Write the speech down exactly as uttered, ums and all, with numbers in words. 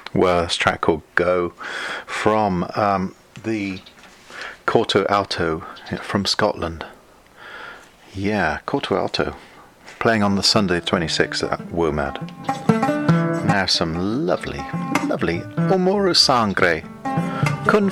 Well, this track called Go from um, the Corto Alto from Scotland. Yeah, Corto Alto. Playing on the Sunday twenty-sixth at WOMAD. Now some lovely, lovely Omoro Sangre. Con